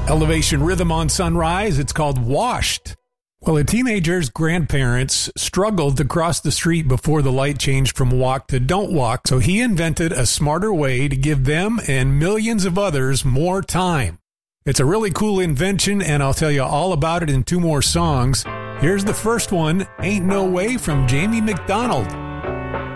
Elevation Rhythm on Sunrise. It's called Washed. Well, a teenager's grandparents struggled to cross the street before the light changed from walk to don't walk, so he invented a smarter way to give them and millions of others more time. It's a really cool invention, and I'll tell you all about it in two more songs. Here's the first one, Ain't No Way from Jamie McDonald.